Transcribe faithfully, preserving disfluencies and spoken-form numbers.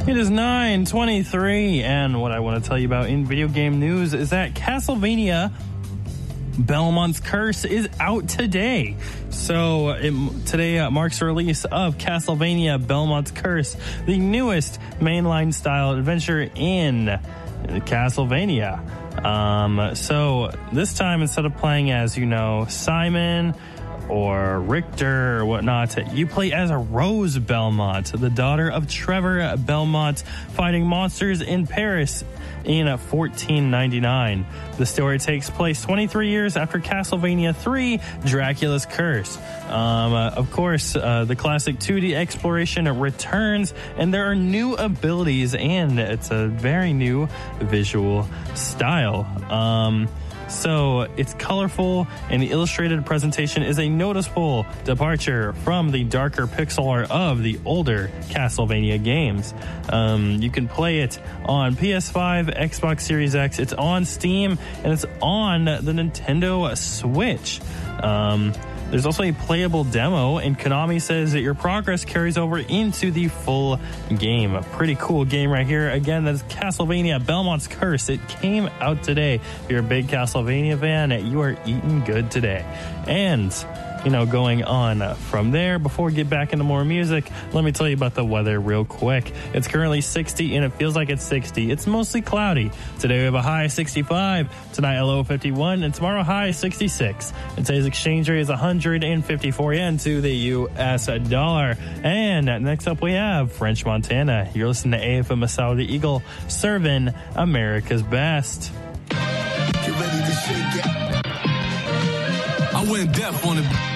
It is nine twenty-three, and what I want to tell you about in video game news is that Castlevania Belmont's Curse is out today. So it, today uh, marks the release of Castlevania Belmont's Curse, the newest mainline-style adventure in Castlevania. Um, so this time, instead of playing as, you know, Simon or Richter or whatnot, you play as a Rose Belmont, the daughter of Trevor Belmont, fighting monsters in Paris in fourteen ninety-nine. The story takes place twenty-three years after Castlevania three, Dracula's Curse. Um, uh, of course, uh, the classic two D exploration returns, and there are new abilities, and it's a very new visual style. Um... So it's colorful, and the illustrated presentation is a noticeable departure from the darker pixel art of the older Castlevania games. Um, you can play it on P S five, Xbox Series X, it's on Steam, and it's on the Nintendo Switch. Um, There's also a playable demo, and Konami says that your progress carries over into the full game. A pretty cool game right here. Again, that's Castlevania Belmont's Curse. It came out today. If you're a big Castlevania fan, you are eating good today. And, you know, going on from there, before we get back into more music, let me tell you about the weather real quick. It's currently sixty, and it feels like it's sixty. It's mostly cloudy. Today we have a high sixty-five, tonight a low fifty-one, and tomorrow high sixty-six. And today's exchange rate is one hundred fifty-four yen to the U S dollar. And next up we have French Montana. You're listening to A F M Masao the Eagle, serving America's best. Get ready to shake it. I went deaf on it.